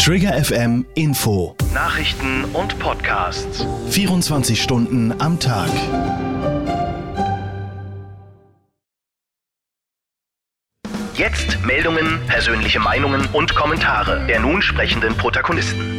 Trigger FM Info. Nachrichten und Podcasts. 24 Stunden am Tag. Jetzt Meldungen, persönliche Meinungen und Kommentare der nun sprechenden Protagonisten.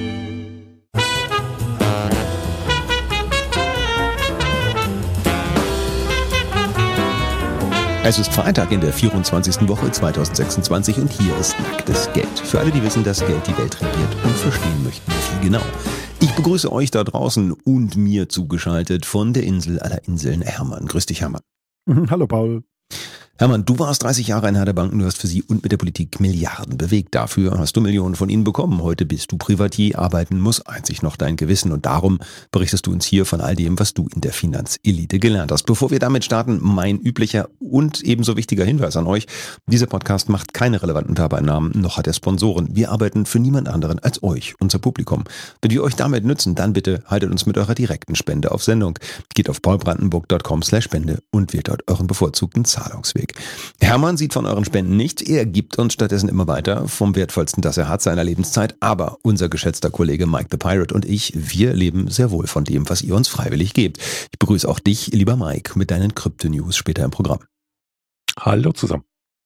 Es ist Freitag in der 24. Woche 2026 und hier ist Nacktes Geld. Für alle, die wissen, dass Geld die Welt regiert und verstehen möchten, wie genau. Ich begrüße euch da draußen und mir zugeschaltet von der Insel aller Inseln, Hermann. Grüß dich, Hermann. Hallo, Paul. Hermann, du warst 30 Jahre in Herr der Banken, du hast für sie und mit der Politik Milliarden bewegt. Dafür hast du Millionen von ihnen bekommen. Heute bist du Privatier, arbeiten muss einzig noch dein Gewissen. Und darum berichtest du uns hier von all dem, was du in der Finanzelite gelernt hast. Bevor wir damit starten, mein üblicher und ebenso wichtiger Hinweis an euch. Dieser Podcast macht keine relevanten Werbeeinnahmen, noch hat er Sponsoren. Wir arbeiten für niemand anderen als euch, unser Publikum. Wenn wir euch damit nützen, dann bitte haltet uns mit eurer direkten Spende auf Sendung. Geht auf paulbrandenburg.com/Spende und wählt dort euren bevorzugten Zahlungsweg. Hermann sieht von euren Spenden nichts, er gibt uns stattdessen immer weiter vom Wertvollsten, das er hat, seiner Lebenszeit. Aber unser geschätzter Kollege Mike the Pirate und ich, wir leben sehr wohl von dem, was ihr uns freiwillig gebt. Ich begrüße auch dich, lieber Mike, mit deinen Krypto-News später im Programm. Hallo zusammen.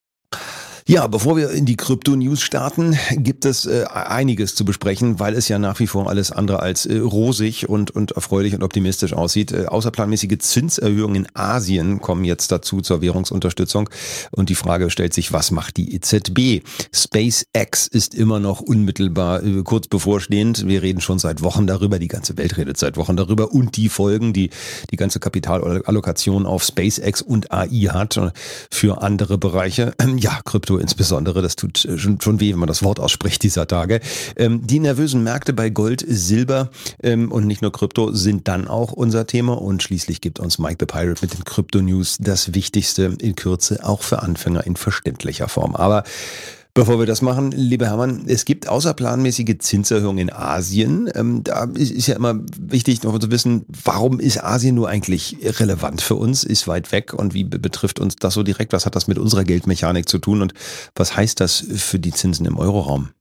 Ja, bevor wir in die Krypto-News starten, gibt es einiges zu besprechen, weil es ja nach wie vor alles andere als rosig und erfreulich und optimistisch aussieht. Außerplanmäßige Zinserhöhungen in Asien kommen jetzt dazu zur Währungsunterstützung. Und die Frage stellt sich, was macht die EZB? SpaceX ist immer noch unmittelbar kurz bevorstehend. Wir reden schon seit Wochen darüber, die ganze Welt redet seit Wochen darüber. Und die Folgen, die ganze Kapitalallokation auf SpaceX und AI hat für andere Bereiche. Ja, Krypto insbesondere, das tut schon weh, wenn man das Wort ausspricht dieser Tage. Die nervösen Märkte bei Gold, Silber und nicht nur Krypto sind dann auch unser Thema und schließlich gibt uns Mike the Pirate mit den Krypto-News das Wichtigste in Kürze, auch für Anfänger in verständlicher Form. Aber bevor wir das machen, lieber Hermann, es gibt außerplanmäßige Zinserhöhungen in Asien. Da ist ja immer wichtig noch zu wissen, warum ist Asien nur eigentlich relevant für uns, ist weit weg und wie betrifft uns das so direkt? Was hat das mit unserer Geldmechanik zu tun und was heißt das für die Zinsen im Euroraum?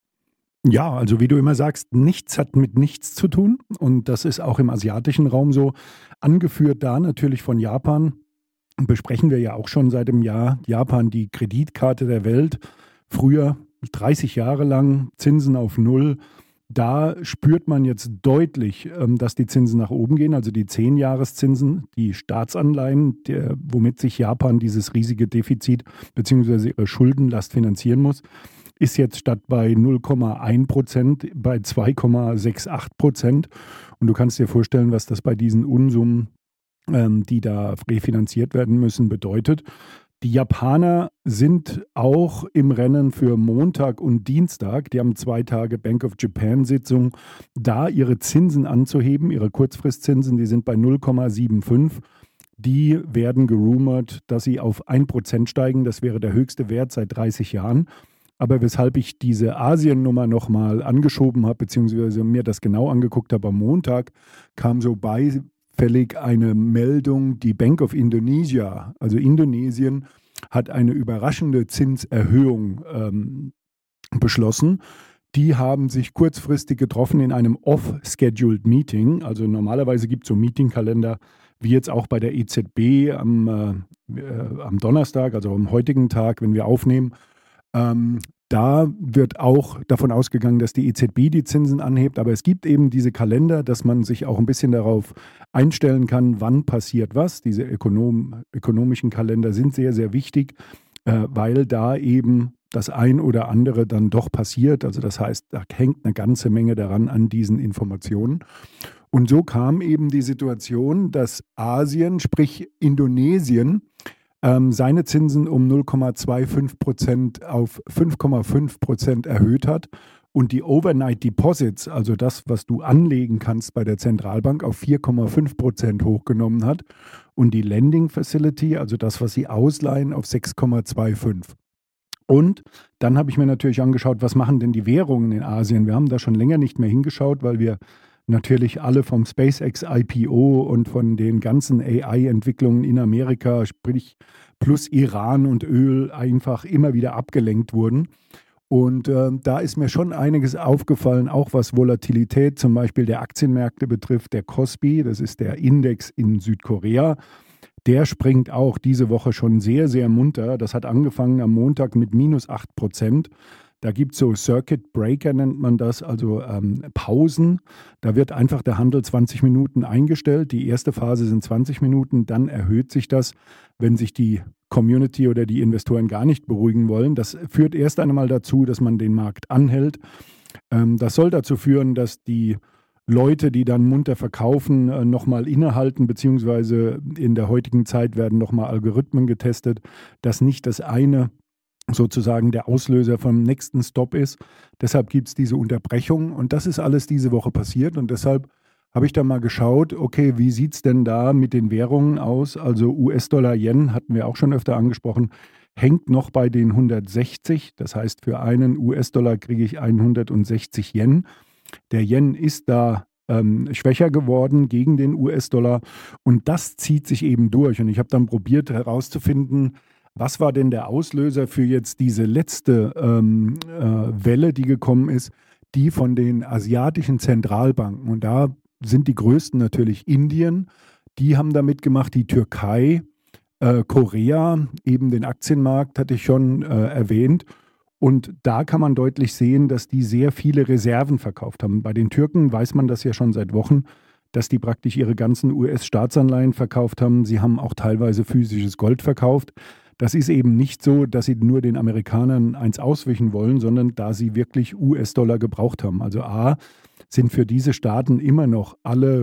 Ja, also wie du immer sagst, nichts hat mit nichts zu tun und das ist auch im asiatischen Raum so. Angeführt da natürlich von Japan, besprechen wir ja auch schon seit dem Jahr, Japan die Kreditkarte der Welt. Früher 30 Jahre lang Zinsen auf Null. Da spürt man jetzt deutlich, dass die Zinsen nach oben gehen. Also die 10-Jahreszinsen, die Staatsanleihen, womit sich Japan dieses riesige Defizit bzw. ihre Schuldenlast finanzieren muss, ist jetzt statt bei 0,1% bei 2,68%. Und du kannst dir vorstellen, was das bei diesen Unsummen, die da refinanziert werden müssen, bedeutet. Die Japaner sind auch im Rennen für Montag und Dienstag. Die haben 2 Tage Bank of Japan Sitzung, da ihre Zinsen anzuheben, ihre Kurzfristzinsen, die sind bei 0,75. Die werden gerumort, dass sie auf 1% steigen. Das wäre der höchste Wert seit 30 Jahren. Aber weshalb ich diese Asien-Nummer nochmal angeschoben habe, beziehungsweise mir das genau angeguckt habe, am Montag kam so beifällig eine Meldung, die Bank of Indonesia, also Indonesien, hat eine überraschende Zinserhöhung beschlossen. Die haben sich kurzfristig getroffen in einem off-scheduled Meeting. Also normalerweise gibt es so Meetingkalender, wie jetzt auch bei der EZB am Donnerstag, also am heutigen Tag, wenn wir aufnehmen. Da wird auch davon ausgegangen, dass die EZB die Zinsen anhebt. Aber es gibt eben diese Kalender, dass man sich auch ein bisschen darauf einstellen kann, wann passiert was. Diese ökonomischen Kalender sind sehr, sehr wichtig, weil da eben das ein oder andere dann doch passiert. Also das heißt, da hängt eine ganze Menge daran an diesen Informationen. Und so kam eben die Situation, dass Asien, sprich Indonesien, seine Zinsen um 0,25% auf 5,5% erhöht hat und die Overnight Deposits, also das, was du anlegen kannst bei der Zentralbank, auf 4,5% hochgenommen hat und die Lending Facility, also das, was sie ausleihen, auf 6,25%. Und dann habe ich mir natürlich angeschaut, was machen denn die Währungen in Asien? Wir haben da schon länger nicht mehr hingeschaut, weil wir natürlich alle vom SpaceX IPO und von den ganzen AI-Entwicklungen in Amerika, sprich plus Iran und Öl, einfach immer wieder abgelenkt wurden. Und da ist mir schon einiges aufgefallen, auch was Volatilität zum Beispiel der Aktienmärkte betrifft. Der Kospi, das ist der Index in Südkorea, der springt auch diese Woche schon sehr, sehr munter. Das hat angefangen am Montag mit -8%. Da gibt es so Circuit Breaker, nennt man das, also Pausen. Da wird einfach der Handel 20 Minuten eingestellt. Die erste Phase sind 20 Minuten, dann erhöht sich das, wenn sich die Community oder die Investoren gar nicht beruhigen wollen. Das führt erst einmal dazu, dass man den Markt anhält. Das soll dazu führen, dass die Leute, die dann munter verkaufen, nochmal innehalten, beziehungsweise in der heutigen Zeit werden nochmal Algorithmen getestet, dass nicht das eine sozusagen der Auslöser vom nächsten Stop ist. Deshalb gibt es diese Unterbrechung und das ist alles diese Woche passiert und deshalb habe ich da mal geschaut, okay, wie sieht es denn da mit den Währungen aus? Also US-Dollar, Yen, hatten wir auch schon öfter angesprochen, hängt noch bei den 160. Das heißt, für einen US-Dollar kriege ich 160 Yen. Der Yen ist da schwächer geworden gegen den US-Dollar und das zieht sich eben durch. Und ich habe dann probiert herauszufinden, was war denn der Auslöser für jetzt diese letzte Welle, die gekommen ist, die von den asiatischen Zentralbanken. Und da sind die größten natürlich Indien, die haben da mitgemacht, die Türkei, Korea, eben den Aktienmarkt hatte ich schon erwähnt. Und da kann man deutlich sehen, dass die sehr viele Reserven verkauft haben. Bei den Türken weiß man das ja schon seit Wochen, dass die praktisch ihre ganzen US-Staatsanleihen verkauft haben. Sie haben auch teilweise physisches Gold verkauft. Das ist eben nicht so, dass sie nur den Amerikanern eins auswischen wollen, sondern da sie wirklich US-Dollar gebraucht haben. Also A, sind für diese Staaten immer noch alle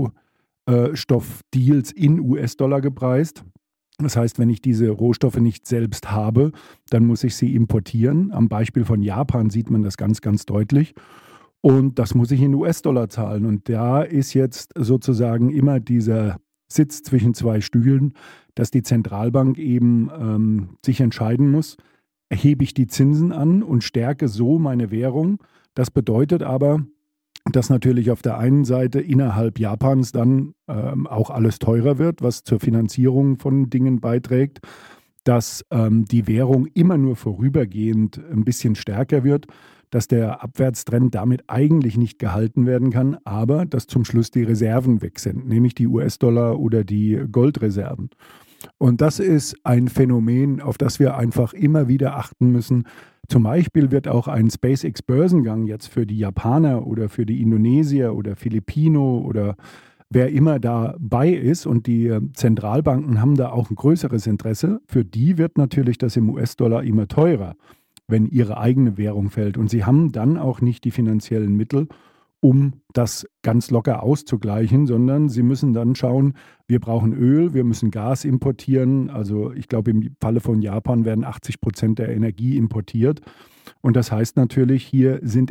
Rohstoffdeals in US-Dollar gepreist. Das heißt, wenn ich diese Rohstoffe nicht selbst habe, dann muss ich sie importieren. Am Beispiel von Japan sieht man das ganz, ganz deutlich. Und das muss ich in US-Dollar zahlen. Und da ist jetzt sozusagen immer dieser Sitz zwischen zwei Stühlen, dass die Zentralbank eben sich entscheiden muss, erhebe ich die Zinsen an und stärke so meine Währung. Das bedeutet aber, dass natürlich auf der einen Seite innerhalb Japans dann auch alles teurer wird, was zur Finanzierung von Dingen beiträgt, dass die Währung immer nur vorübergehend ein bisschen stärker wird, dass der Abwärtstrend damit eigentlich nicht gehalten werden kann, aber dass zum Schluss die Reserven weg sind, nämlich die US-Dollar oder die Goldreserven. Und das ist ein Phänomen, auf das wir einfach immer wieder achten müssen. Zum Beispiel wird auch ein SpaceX-Börsengang jetzt für die Japaner oder für die Indonesier oder Filipino oder wer immer dabei ist und die Zentralbanken haben da auch ein größeres Interesse. Für die wird natürlich das im US-Dollar immer teurer, wenn ihre eigene Währung fällt. Und sie haben dann auch nicht die finanziellen Mittel, um das ganz locker auszugleichen, sondern sie müssen dann schauen, wir brauchen Öl, wir müssen Gas importieren. Also ich glaube, im Falle von Japan werden 80% der Energie importiert. Und das heißt natürlich, hier sind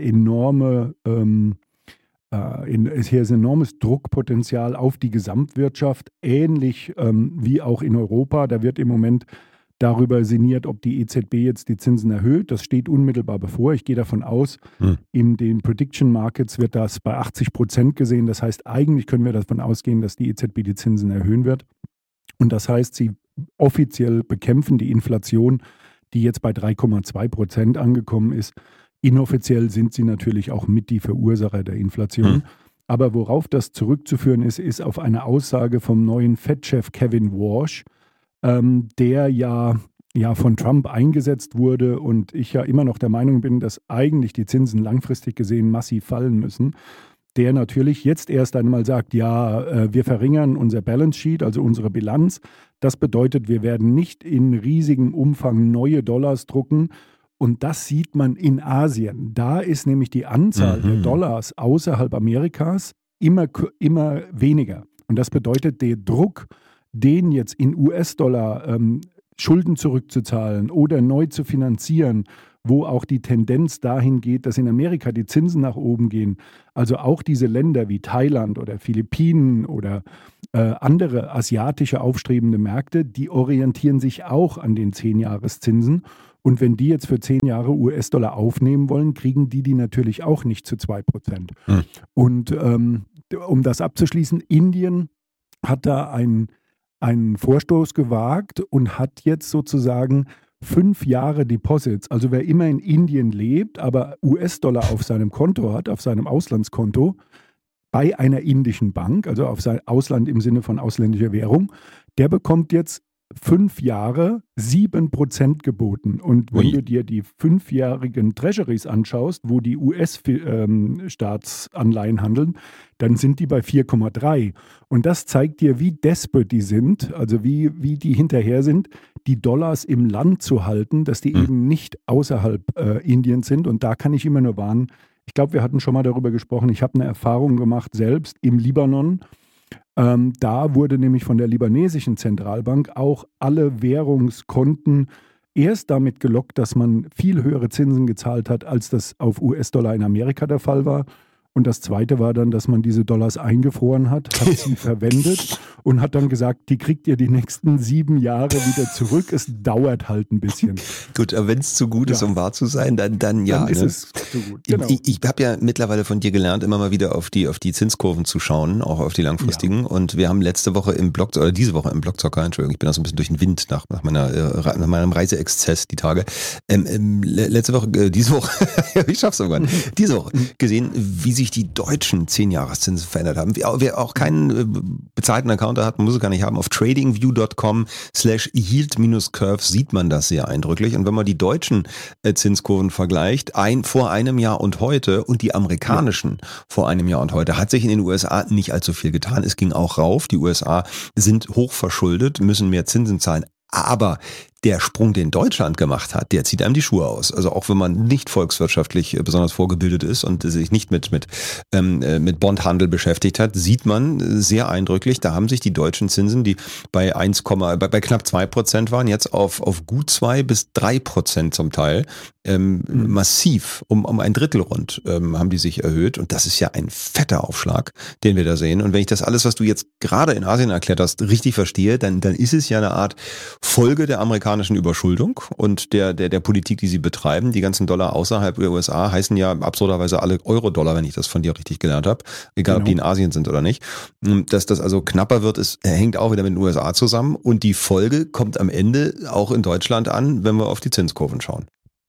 hier ist enormes Druckpotenzial auf die Gesamtwirtschaft, ähnlich wie auch in Europa. Da wird im Moment darüber sinniert, ob die EZB jetzt die Zinsen erhöht. Das steht unmittelbar bevor. Ich gehe davon aus, in den Prediction Markets wird das bei 80% gesehen. Das heißt, eigentlich können wir davon ausgehen, dass die EZB die Zinsen erhöhen wird. Und das heißt, sie offiziell bekämpfen die Inflation, die jetzt bei 3,2% angekommen ist. Inoffiziell sind sie natürlich auch mit die Verursacher der Inflation. Aber worauf das zurückzuführen ist, ist auf eine Aussage vom neuen Fed-Chef Kevin Warsh, der ja von Trump eingesetzt wurde und ich ja immer noch der Meinung bin, dass eigentlich die Zinsen langfristig gesehen massiv fallen müssen, der natürlich jetzt erst einmal sagt, wir verringern unser Balance Sheet, also unsere Bilanz. Das bedeutet, wir werden nicht in riesigem Umfang neue Dollars drucken. Und das sieht man in Asien. Da ist nämlich die Anzahl der Dollars außerhalb Amerikas immer weniger. Und das bedeutet, der Druck, den jetzt in US-Dollar Schulden zurückzuzahlen oder neu zu finanzieren, wo auch die Tendenz dahin geht, dass in Amerika die Zinsen nach oben gehen. Also auch diese Länder wie Thailand oder Philippinen oder andere asiatische aufstrebende Märkte, die orientieren sich auch an den 10-Jahres-Zinsen. Und wenn die jetzt für 10 Jahre US-Dollar aufnehmen wollen, kriegen die natürlich auch nicht zu 2%. Und um das abzuschließen, Indien hat da einen Vorstoß gewagt und hat jetzt sozusagen 5 Jahre Deposits, also wer immer in Indien lebt, aber US-Dollar auf seinem Konto hat, auf seinem Auslandskonto, bei einer indischen Bank, also auf sein Ausland im Sinne von ausländischer Währung, der bekommt jetzt 5 Jahre 7% geboten. Und wenn du dir die 5-jährigen Treasuries anschaust, wo die US-Staatsanleihen handeln, dann sind die bei 4,3. Und das zeigt dir, wie desperate die sind, also wie die hinterher sind, die Dollars im Land zu halten, dass die eben nicht außerhalb Indiens sind. Und da kann ich immer nur warnen. Ich glaube, wir hatten schon mal darüber gesprochen. Ich habe eine Erfahrung gemacht, selbst im Libanon. Da wurde nämlich von der libanesischen Zentralbank auch alle Währungskonten erst damit gelockt, dass man viel höhere Zinsen gezahlt hat, als das auf US-Dollar in Amerika der Fall war. Und das Zweite war dann, dass man diese Dollars eingefroren hat sie verwendet und hat dann gesagt, die kriegt ihr die nächsten 7 Jahre wieder zurück. Es dauert halt ein bisschen. Gut, aber wenn es zu gut ist, um wahr zu sein, dann ja. Dann ist ne? es zu gut. Genau. Ich habe ja mittlerweile von dir gelernt, immer mal wieder auf die Zinskurven zu schauen, auch auf die langfristigen. Ja. Und wir haben diese Woche im Blockzocker, Entschuldigung, ich bin da so ein bisschen durch den Wind nach meinem Reiseexzess die Tage. Diese Woche, ich schaff's irgendwann, diese Woche gesehen, wie sich die deutschen 10-Jahreszinsen verändert haben. Wer auch keinen bezahlten Account hat, muss es gar nicht haben. Auf tradingview.com/yield-curve sieht man das sehr eindrücklich. Und wenn man die deutschen Zinskurven vergleicht, vor einem Jahr und heute und die amerikanischen vor einem Jahr und heute, hat sich in den USA nicht allzu viel getan. Es ging auch rauf. Die USA sind hochverschuldet, müssen mehr Zinsen zahlen. Aber der Sprung, den Deutschland gemacht hat, der zieht einem die Schuhe aus. Also auch wenn man nicht volkswirtschaftlich besonders vorgebildet ist und sich nicht mit Bondhandel beschäftigt hat, sieht man sehr eindrücklich, da haben sich die deutschen Zinsen, die bei knapp 2% waren, jetzt auf gut 2 bis 3% zum Teil, massiv, um ein Drittel rund, haben die sich erhöht. Und das ist ja ein fetter Aufschlag, den wir da sehen. Und wenn ich das alles, was du jetzt gerade in Asien erklärt hast, richtig verstehe, dann ist es ja eine Art Folge der amerikanischen Überschuldung und der Politik, die sie betreiben. Die ganzen Dollar außerhalb der USA heißen ja absurderweise alle Euro-Dollar, wenn ich das von dir richtig gelernt habe. Egal, ob die in Asien sind oder nicht. Dass das also knapper wird, hängt auch wieder mit den USA zusammen. Und die Folge kommt am Ende auch in Deutschland an, wenn wir auf die Zinskurven schauen.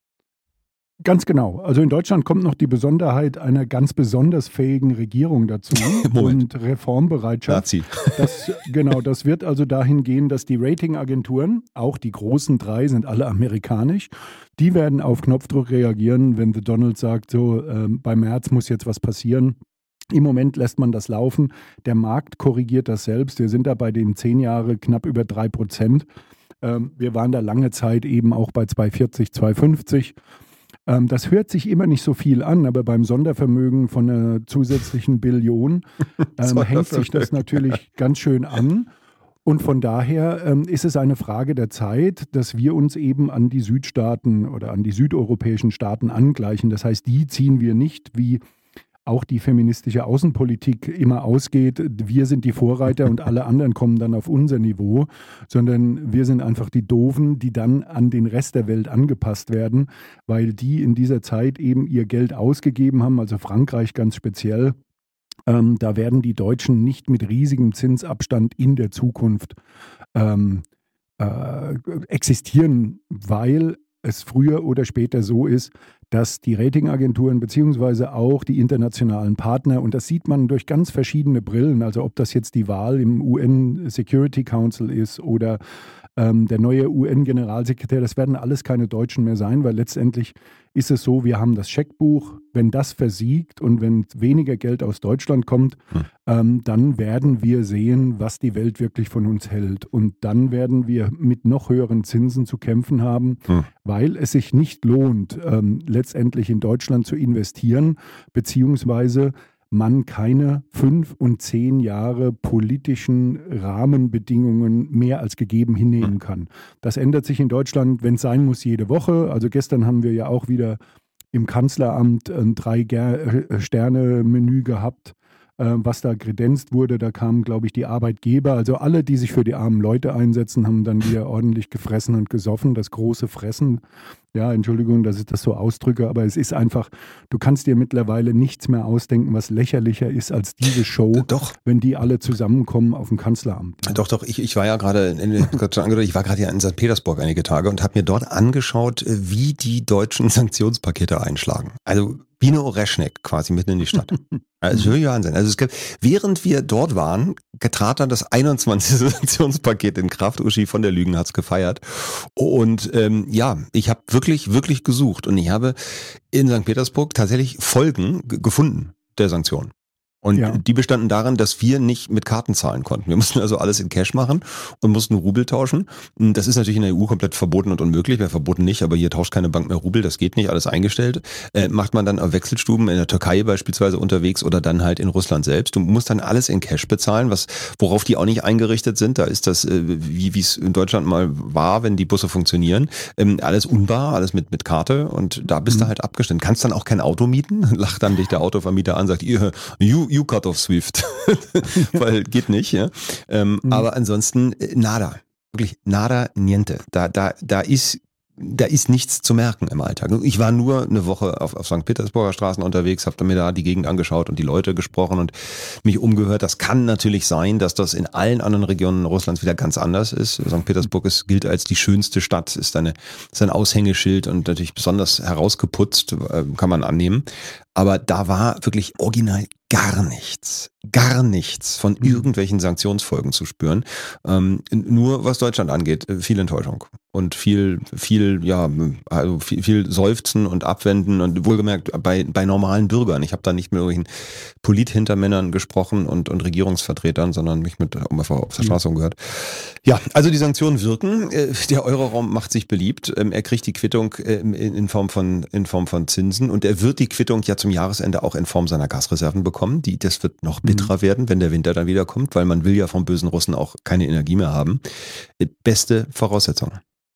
Ganz genau. Also in Deutschland kommt noch die Besonderheit einer ganz besonders fähigen Regierung dazu und Reformbereitschaft. Das wird also dahin gehen, dass die Ratingagenturen, auch die großen 3 sind alle amerikanisch, die werden auf Knopfdruck reagieren, wenn The Donald sagt, so bei März muss jetzt was passieren. Im Moment lässt man das laufen. Der Markt korrigiert das selbst. Wir sind da bei den 10 Jahre knapp über 3%. Wir waren da lange Zeit eben auch bei 2,40, 2,50. Das hört sich immer nicht so viel an, aber beim Sondervermögen von einer zusätzlichen Billion hängt sich das natürlich ganz schön an. Und von daher ist es eine Frage der Zeit, dass wir uns eben an die Südstaaten oder an die südeuropäischen Staaten angleichen. Das heißt, die ziehen wir nicht, wie auch die feministische Außenpolitik immer ausgeht, wir sind die Vorreiter und alle anderen kommen dann auf unser Niveau, sondern wir sind einfach die Doofen, die dann an den Rest der Welt angepasst werden, weil die in dieser Zeit eben ihr Geld ausgegeben haben, also Frankreich ganz speziell. Da werden die Deutschen nicht mit riesigem Zinsabstand in der Zukunft existieren, weil es früher oder später so ist, dass die Ratingagenturen beziehungsweise auch die internationalen Partner, und das sieht man durch ganz verschiedene Brillen, also ob das jetzt die Wahl im UN Security Council ist oder der neue UN-Generalsekretär, das werden alles keine Deutschen mehr sein, weil letztendlich ist es so, wir haben das Scheckbuch, wenn das versiegt und wenn weniger Geld aus Deutschland kommt, dann werden wir sehen, was die Welt wirklich von uns hält. Und dann werden wir mit noch höheren Zinsen zu kämpfen haben, weil es sich nicht lohnt, letztendlich in Deutschland zu investieren, beziehungsweise man keine 5 und 10 Jahre politischen Rahmenbedingungen mehr als gegeben hinnehmen kann. Das ändert sich in Deutschland, wenn es sein muss, jede Woche. Also gestern haben wir ja auch wieder im Kanzleramt ein 3-Sterne-Menü gehabt. was da kredenzt wurde. Da kamen, glaube ich, die Arbeitgeber, also alle, die sich für die armen Leute einsetzen, haben dann wieder ordentlich gefressen und gesoffen. Das große Fressen, ja, Entschuldigung, dass ich das so ausdrücke, aber es ist einfach, du kannst dir mittlerweile nichts mehr ausdenken, was lächerlicher ist als diese Show, wenn die alle zusammenkommen auf dem Kanzleramt. Doch, ich war ja gerade, ich war gerade ja in St. Petersburg einige Tage und habe mir dort angeschaut, wie die deutschen Sanktionspakete einschlagen. Also Bino Oreschnek quasi mitten in die Stadt. Also wirklich Wahnsinn. Also während wir dort waren, trat dann das 21. Sanktionspaket in Kraft. Uschi von der Lügen hat's gefeiert. Und ich habe wirklich gesucht und ich habe in St. Petersburg tatsächlich Folgen gefunden der Sanktionen. Und die bestanden darin, dass wir nicht mit Karten zahlen konnten. Wir mussten also alles in Cash machen und mussten Rubel tauschen. Das ist natürlich in der EU komplett verboten und unmöglich. Wir verboten nicht, aber hier tauscht keine Bank mehr Rubel. Das geht nicht, alles eingestellt. Macht man dann auf Wechselstuben in der Türkei beispielsweise unterwegs oder dann halt in Russland selbst. Du musst dann alles in Cash bezahlen, worauf die auch nicht eingerichtet sind. Da ist das, wie es in Deutschland mal war, wenn die Busse funktionieren. Alles unbar, alles mit Karte und da bist du halt abgestimmt. Kannst dann auch kein Auto mieten. Lacht dann dich der Autovermieter an, sagt, you cut off Swift. Weil geht nicht, ja. Aber ansonsten nada. Wirklich nada, niente. Da ist nichts zu merken im Alltag. Ich war nur eine Woche auf St. Petersburger Straßen unterwegs, habe mir da die Gegend angeschaut und die Leute gesprochen und mich umgehört. Das kann natürlich sein, dass das in allen anderen Regionen Russlands wieder ganz anders ist. St. Petersburg gilt als die schönste Stadt, ist ein Aushängeschild und natürlich besonders herausgeputzt, kann man annehmen. Aber da war wirklich original gar nichts von irgendwelchen Sanktionsfolgen zu spüren. Nur was Deutschland angeht, viel Enttäuschung und viel Seufzen und Abwenden und wohlgemerkt bei normalen Bürgern. Ich habe da nicht mit irgendwelchen Polithintermännern gesprochen und Regierungsvertretern, sondern mich einfach auf der Straße umgehört. Ja, also die Sanktionen wirken. Der Euroraum macht sich beliebt. Er kriegt die Quittung in Form von Zinsen und er wird die Quittung ja zum Jahresende auch in Form seiner Gasreserven bekommen. Das wird noch bitterer werden, wenn der Winter dann wieder kommt, weil man will ja vom bösen Russen auch keine Energie mehr haben. Beste Voraussetzung.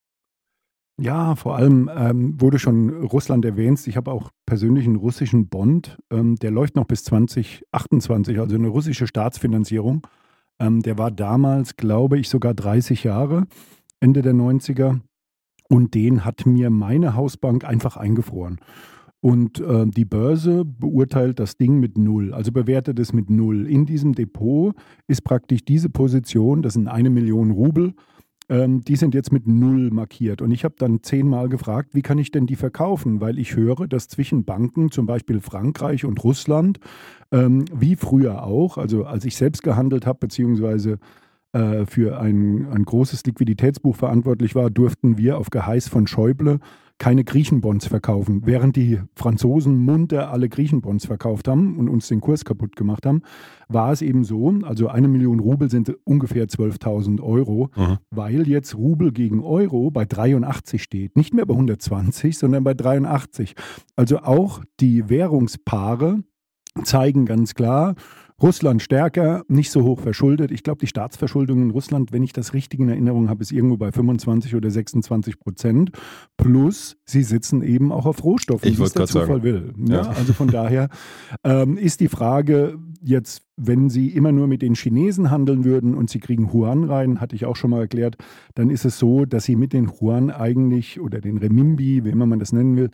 Ja, vor allem wurde schon Russland erwähnt. Ich habe auch persönlich einen russischen Bond, der läuft noch bis 2028, also eine russische Staatsfinanzierung. Der war damals, glaube ich, sogar 30 Jahre, Ende der 90er. Und den hat mir meine Hausbank einfach eingefroren. Und die Börse beurteilt das Ding mit 0, also bewertet es mit 0. In diesem Depot ist praktisch diese Position, das sind 1 Million Rubel, die sind jetzt mit 0 markiert. Und ich habe dann 10-mal gefragt, wie kann ich denn die verkaufen? Weil ich höre, dass zwischen Banken, zum Beispiel Frankreich und Russland, wie früher auch, also als ich selbst gehandelt habe, beziehungsweise für ein großes Liquiditätsbuch verantwortlich war, durften wir auf Geheiß von Schäuble keine Griechenbonds verkaufen. Während die Franzosen munter alle Griechenbonds verkauft haben und uns den Kurs kaputt gemacht haben, war es eben so, also 1 Million Rubel sind ungefähr 12.000 Euro, weil jetzt Rubel gegen Euro bei 83 steht. Nicht mehr bei 120, sondern bei 83. Also auch die Währungspaare zeigen ganz klar, Russland stärker, nicht so hoch verschuldet. Ich glaube, die Staatsverschuldung in Russland, wenn ich das richtig in Erinnerung habe, ist irgendwo bei 25% oder 26%. Plus, sie sitzen eben auch auf Rohstoffen, wie es der Zufall will. Ja, also von daher ist die Frage jetzt, wenn sie immer nur mit den Chinesen handeln würden und sie kriegen Yuan rein, hatte ich auch schon mal erklärt, dann ist es so, dass sie mit den Yuan eigentlich oder den Renminbi, wie immer man das nennen will,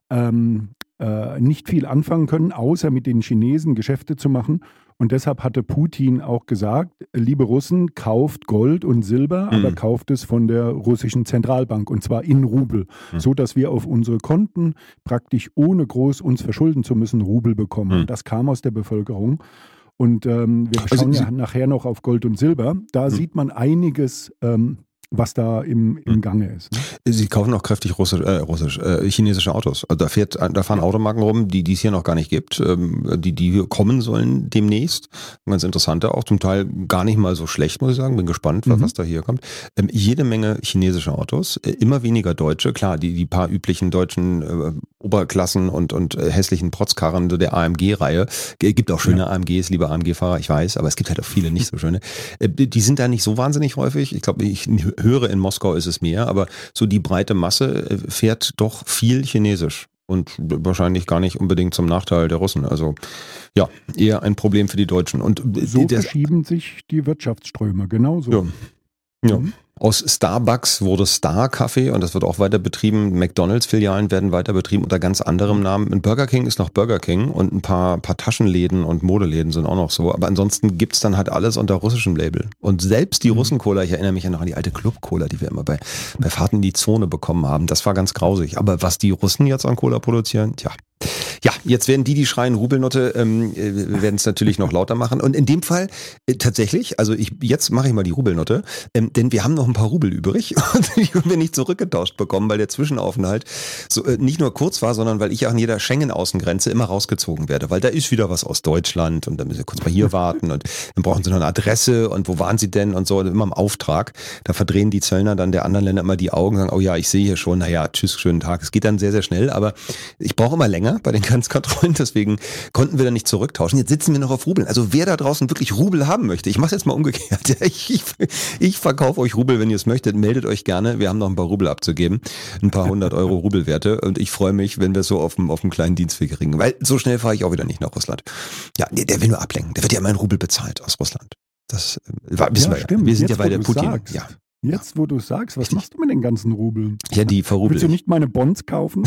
nicht viel anfangen können, außer mit den Chinesen Geschäfte zu machen. Und deshalb hatte Putin auch gesagt, liebe Russen, kauft Gold und Silber, aber kauft es von der russischen Zentralbank und zwar in Rubel, so dass wir auf unsere Konten praktisch ohne groß uns verschulden zu müssen Rubel bekommen. Das kam aus der Bevölkerung. Und wir schauen ja nachher noch auf Gold und Silber. Da sieht man einiges, was da im Gange ist. Ne? Sie kaufen auch kräftig chinesische Autos. Also da fahren Automarken rum, die es hier noch gar nicht gibt, die hier kommen sollen demnächst. Ganz interessante auch, zum Teil gar nicht mal so schlecht, muss ich sagen. Bin gespannt, was da hier kommt. Jede Menge chinesische Autos, immer weniger deutsche. Klar, die paar üblichen deutschen Oberklassen und hässlichen Protzkarren der AMG-Reihe. Gibt auch schöne AMGs, liebe AMG-Fahrer, ich weiß, aber es gibt halt auch viele nicht so schöne. Die sind da nicht so wahnsinnig häufig. Ich glaube, ich höre, in Moskau ist es mehr, aber so die breite Masse fährt doch viel Chinesisch. Und wahrscheinlich gar nicht unbedingt zum Nachteil der Russen. Also ja, eher ein Problem für die Deutschen. Und so verschieben sich die Wirtschaftsströme, genauso. Ja. Ja. Aus Starbucks wurde Star-Kaffee und das wird auch weiter betrieben. McDonalds-Filialen werden weiter betrieben unter ganz anderem Namen. Ein Burger King ist noch Burger King und ein paar Taschenläden und Modeläden sind auch noch so. Aber ansonsten gibt's dann halt alles unter russischem Label. Und selbst die Russen-Cola, ich erinnere mich ja noch an die alte Club-Cola, die wir immer bei Fahrten in die Zone bekommen haben. Das war ganz grausig. Aber was die Russen jetzt an Cola produzieren, tja. Ja, jetzt werden die schreien, Rubelnotte, werden es natürlich noch lauter machen. Und in dem Fall tatsächlich, also jetzt mache ich mal die Rubelnotte, denn wir haben noch ein paar Rubel übrig und die haben wir nicht zurückgetauscht bekommen, weil der Zwischenaufenthalt so, nicht nur kurz war, sondern weil ich auch an jeder Schengen-Außengrenze immer rausgezogen werde, weil da ist wieder was aus Deutschland und dann müssen wir kurz mal hier warten und dann brauchen sie noch eine Adresse und wo waren sie denn und so, immer im Auftrag. Da verdrehen die Zöllner dann der anderen Länder immer die Augen und sagen, oh ja, ich sehe hier schon, naja, tschüss, schönen Tag. Es geht dann sehr, sehr schnell, aber ich brauche immer länger bei den Grenzkontrollen, deswegen konnten wir da nicht zurücktauschen. Jetzt sitzen wir noch auf Rubeln. Also wer da draußen wirklich Rubel haben möchte, ich mache es jetzt mal umgekehrt. Ich verkaufe euch Rubel, wenn ihr es möchtet, meldet euch gerne. Wir haben noch ein paar Rubel abzugeben, ein paar 100 Euro Rubelwerte und ich freue mich, wenn wir es so auf dem kleinen Dienstweg kriegen, weil so schnell fahre ich auch wieder nicht nach Russland. Ja, der will nur ablenken. Der wird ja immer in Rubel bezahlt aus Russland. Das wissen wir ja. Wir sind ja bei der Putin. Sagst. Ja. Jetzt, wo du sagst, was machst du mit den ganzen Rubeln? Ja, die verrubeln. Willst du nicht meine Bonds kaufen?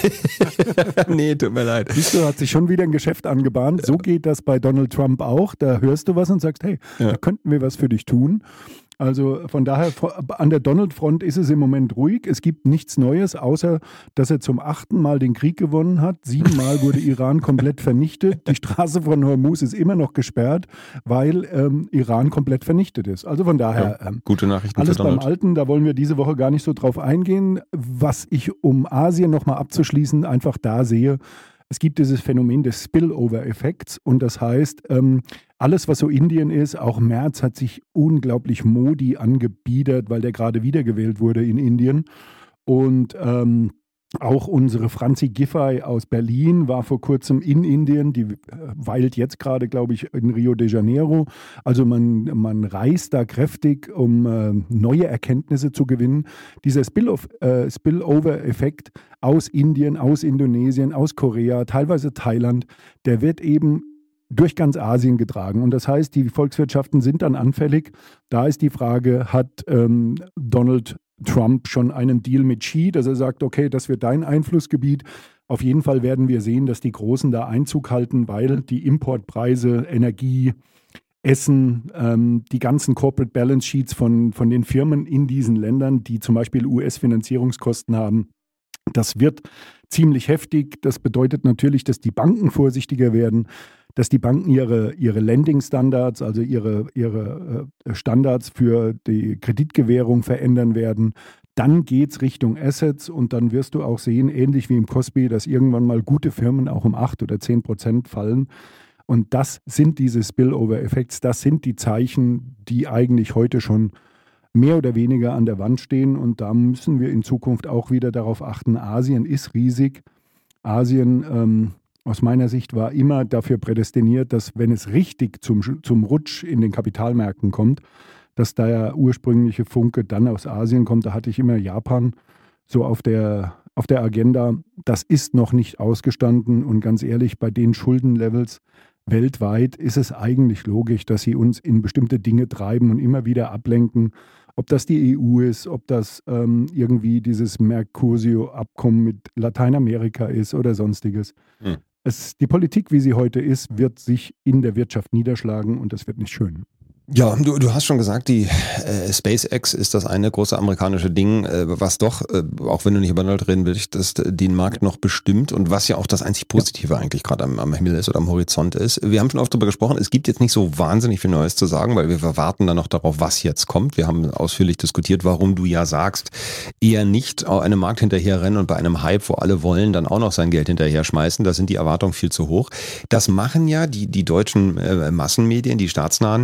Nee, tut mir leid. Siehst du, hat sich schon wieder ein Geschäft angebahnt. So geht das bei Donald Trump auch. Da hörst du was und sagst, hey, da könnten wir was für dich tun. Also von daher, an der Donald-Front ist es im Moment ruhig. Es gibt nichts Neues, außer dass er zum 8. Mal den Krieg gewonnen hat. 7 Mal wurde Iran komplett vernichtet. Die Straße von Hormuz ist immer noch gesperrt, weil Iran komplett vernichtet ist. Also von daher, gute Nachrichten alles für Donald. beim Alten. Da wollen wir diese Woche gar nicht so drauf eingehen. Was ich, um Asien nochmal abzuschließen, einfach da sehe, es gibt dieses Phänomen des Spillover-Effekts und das heißt, alles, was so Indien ist, auch Merz hat sich unglaublich Modi angebiedert, weil der gerade wiedergewählt wurde in Indien. Und auch unsere Franzi Giffey aus Berlin war vor kurzem in Indien, die weilt jetzt gerade, glaube ich, in Rio de Janeiro. Also man reist da kräftig, um neue Erkenntnisse zu gewinnen. Dieser Spillover-Effekt aus Indien, aus Indonesien, aus Korea, teilweise Thailand, der wird eben durch ganz Asien getragen. Und das heißt, die Volkswirtschaften sind dann anfällig. Da ist die Frage, hat Donald Trump schon einen Deal mit Xi, dass er sagt, okay, das wird dein Einflussgebiet. Auf jeden Fall werden wir sehen, dass die Großen da Einzug halten, weil die Importpreise, Energie, Essen, die ganzen Corporate Balance Sheets von den Firmen in diesen Ländern, die zum Beispiel US-Finanzierungskosten haben, das wird ziemlich heftig. Das bedeutet natürlich, dass die Banken vorsichtiger werden, dass die Banken ihre Lending-Standards, also ihre Standards für die Kreditgewährung verändern werden. Dann geht es Richtung Assets und dann wirst du auch sehen, ähnlich wie im Kospi, dass irgendwann mal gute Firmen auch um 8 oder 10% fallen. Und das sind diese Spillover-Effekte, das sind die Zeichen, die eigentlich heute schon mehr oder weniger an der Wand stehen. Und da müssen wir in Zukunft auch wieder darauf achten, Asien ist riesig. Asien aus meiner Sicht war immer dafür prädestiniert, dass wenn es richtig zum Rutsch in den Kapitalmärkten kommt, dass der ursprüngliche Funke dann aus Asien kommt. Da hatte ich immer Japan so auf der Agenda. Das ist noch nicht ausgestanden und ganz ehrlich, bei den Schuldenlevels weltweit ist es eigentlich logisch, dass sie uns in bestimmte Dinge treiben und immer wieder ablenken. Ob das die EU ist, ob das irgendwie dieses Mercosur-Abkommen mit Lateinamerika ist oder sonstiges. Die Politik, wie sie heute ist, wird sich in der Wirtschaft niederschlagen und das wird nicht schön. Ja, du hast schon gesagt, die SpaceX ist das eine große amerikanische Ding, was doch, auch wenn du nicht über Donald reden willst, den Markt noch bestimmt und was ja auch das einzig Positive eigentlich gerade am Himmel ist oder am Horizont ist. Wir haben schon oft darüber gesprochen, es gibt jetzt nicht so wahnsinnig viel Neues zu sagen, weil wir warten dann noch darauf, was jetzt kommt. Wir haben ausführlich diskutiert, warum du ja sagst, eher nicht einem Markt hinterherrennen und bei einem Hype, wo alle wollen, dann auch noch sein Geld hinterher schmeißen. Da sind die Erwartungen viel zu hoch. Das machen ja die deutschen Massenmedien, die staatsnahen,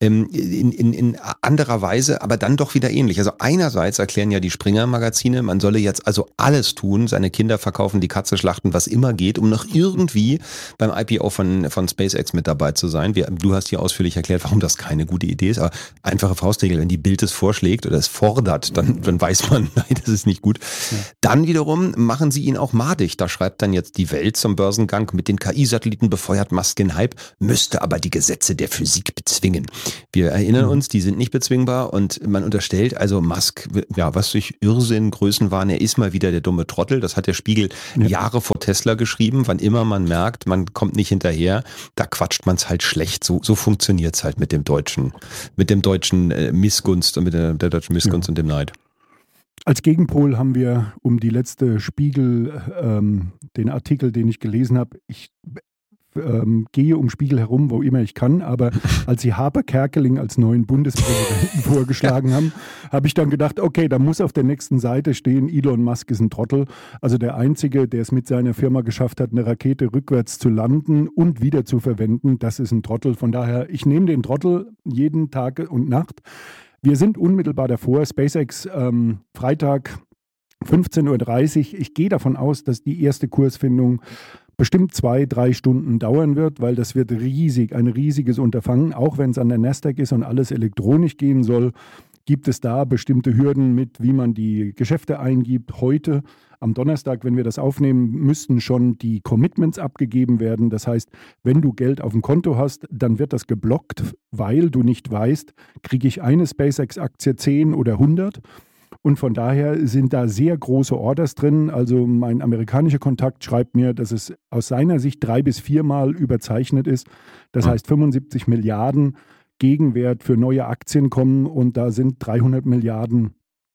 in anderer Weise, aber dann doch wieder ähnlich. Also einerseits erklären ja die Springer-Magazine, man solle jetzt also alles tun, seine Kinder verkaufen, die Katze schlachten, was immer geht, um noch irgendwie beim IPO von SpaceX mit dabei zu sein. Du hast hier ausführlich erklärt, warum das keine gute Idee ist, aber einfache Faustregel, wenn die Bild es vorschlägt oder es fordert, dann weiß man, nein, das ist nicht gut. Ja. Dann wiederum machen sie ihn auch madig. Da schreibt dann jetzt die Welt zum Börsengang, mit den KI-Satelliten befeuert Musk den Hype, müsste aber die Gesetze der Physik bezwingen. Wir erinnern uns, die sind nicht bezwingbar und man unterstellt also Musk, ja, was durch Irrsinn, Größenwahn, er ist mal wieder der dumme Trottel. Das hat der Spiegel Jahre vor Tesla geschrieben. Wann immer man merkt, man kommt nicht hinterher, da quatscht man es halt schlecht. So funktioniert es halt mit dem deutschen Missgunst und mit der deutschen Missgunst und dem Neid. Als Gegenpol haben wir um die letzte Spiegel, den Artikel, den ich gelesen habe, ich gehe um Spiegel herum, wo immer ich kann, aber als sie Harper Kerkeling als neuen Bundespräsidenten vorgeschlagen haben, habe ich dann gedacht, okay, da muss auf der nächsten Seite stehen, Elon Musk ist ein Trottel. Also der Einzige, der es mit seiner Firma geschafft hat, eine Rakete rückwärts zu landen und wieder zu verwenden, das ist ein Trottel. Von daher, ich nehme den Trottel jeden Tag und Nacht. Wir sind unmittelbar davor, SpaceX Freitag 15:30 Uhr. Ich gehe davon aus, dass die erste Kursfindung bestimmt 2-3 Stunden dauern wird, weil das wird ein riesiges Unterfangen. Auch wenn es an der Nasdaq ist und alles elektronisch gehen soll, gibt es da bestimmte Hürden mit, wie man die Geschäfte eingibt. Heute, am Donnerstag, wenn wir das aufnehmen, müssten schon die Commitments abgegeben werden. Das heißt, wenn du Geld auf dem Konto hast, dann wird das geblockt, weil du nicht weißt, kriege ich eine SpaceX-Aktie 10 oder 100? Und von daher sind da sehr große Orders drin. Also mein amerikanischer Kontakt schreibt mir, dass es aus seiner Sicht 3- bis 4-mal überzeichnet ist. Das heißt 75 Milliarden Gegenwert für neue Aktien kommen und da sind 300 Milliarden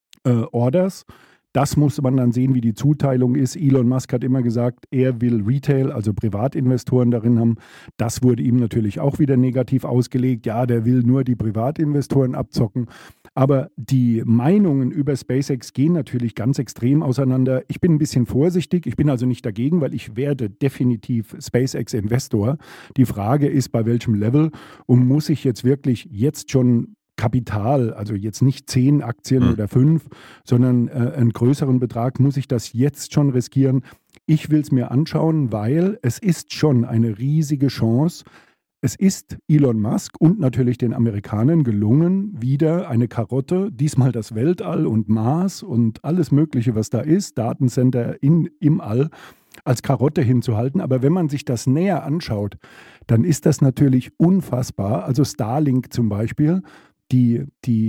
Orders. Das muss man dann sehen, wie die Zuteilung ist. Elon Musk hat immer gesagt, er will Retail, also Privatinvestoren darin haben. Das wurde ihm natürlich auch wieder negativ ausgelegt. Ja, der will nur die Privatinvestoren abzocken. Aber die Meinungen über SpaceX gehen natürlich ganz extrem auseinander. Ich bin ein bisschen vorsichtig. Ich bin also nicht dagegen, weil ich werde definitiv SpaceX-Investor. Die Frage ist, bei welchem Level und muss ich jetzt wirklich schon Kapital, also jetzt nicht 10 Aktien oder 5, sondern einen größeren Betrag, muss ich das jetzt schon riskieren? Ich will es mir anschauen, weil es ist schon eine riesige Chance. Es ist Elon Musk und natürlich den Amerikanern gelungen, wieder eine Karotte, diesmal das Weltall und Mars und alles Mögliche, was da ist, Datencenter im All, als Karotte hinzuhalten. Aber wenn man sich das näher anschaut, dann ist das natürlich unfassbar. Also Starlink zum Beispiel, die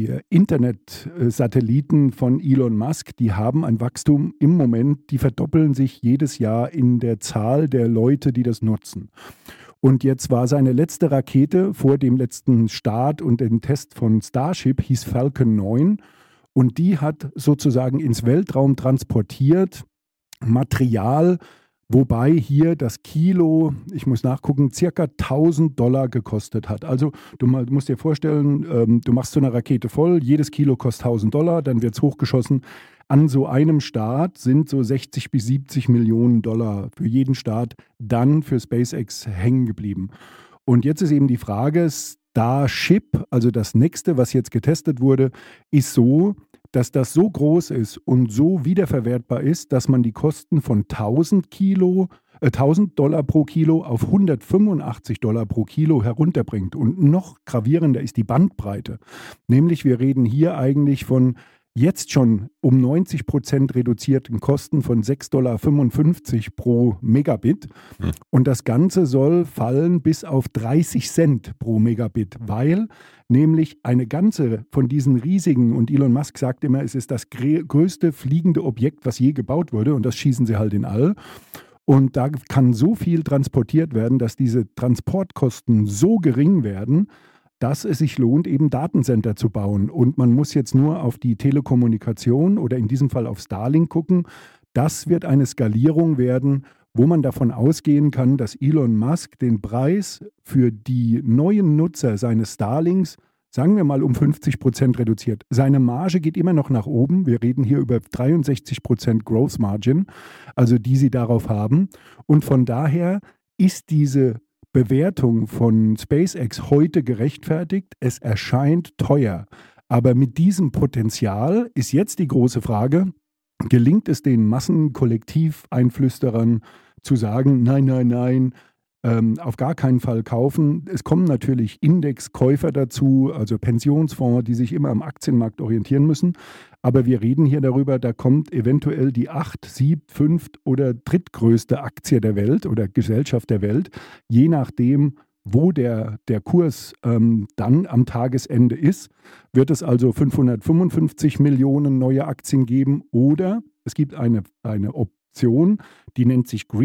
Internet-Satelliten von Elon Musk, die haben ein Wachstum im Moment, die verdoppeln sich jedes Jahr in der Zahl der Leute, die das nutzen. Und jetzt war seine letzte Rakete vor dem letzten Start und dem Test von Starship, hieß Falcon 9. Und die hat sozusagen ins Weltraum transportiert Material, wobei hier das Kilo, ich muss nachgucken, circa $1.000 gekostet hat. Also du musst dir vorstellen, du machst so eine Rakete voll, jedes Kilo kostet $1.000, dann wird es hochgeschossen. An so einem Start sind so 60 bis 70 Millionen Dollar für jeden Start dann für SpaceX hängen geblieben. Und jetzt ist eben die Frage, Starship, also das nächste, was jetzt getestet wurde, ist so, dass das so groß ist und so wiederverwertbar ist, dass man die Kosten von $1.000 pro Kilo auf $185 pro Kilo herunterbringt. Und noch gravierender ist die Bandbreite. Nämlich wir reden hier eigentlich von jetzt schon um 90% reduzierten Kosten von $6,55 pro Megabit. Und das Ganze soll fallen bis auf 30 Cent pro Megabit, weil nämlich eine ganze von diesen riesigen, und Elon Musk sagt immer, es ist das größte fliegende Objekt, was je gebaut wurde, und das schießen sie halt in All. Und da kann so viel transportiert werden, dass diese Transportkosten so gering werden, dass es sich lohnt, eben Datencenter zu bauen. Und man muss jetzt nur auf die Telekommunikation oder in diesem Fall auf Starlink gucken. Das wird eine Skalierung werden, wo man davon ausgehen kann, dass Elon Musk den Preis für die neuen Nutzer seines Starlinks, sagen wir mal, um 50% reduziert. Seine Marge geht immer noch nach oben. Wir reden hier über 63% Gross Margin, also die sie darauf haben. Und von daher ist diese Bewertung von SpaceX heute gerechtfertigt? Es erscheint teuer. Aber mit diesem Potenzial ist jetzt die große Frage, gelingt es den Massenkollektiveinflüsterern zu sagen, nein, auf gar keinen Fall kaufen. Es kommen natürlich Indexkäufer dazu, also Pensionsfonds, die sich immer am Aktienmarkt orientieren müssen. Aber wir reden hier darüber, da kommt eventuell die 8., 7., 5. oder drittgrößte Aktie der Welt oder Gesellschaft der Welt, je nachdem, wo der Kurs dann am Tagesende ist. Wird es also 555 Millionen neue Aktien geben oder es gibt eine Option, die nennt sich Green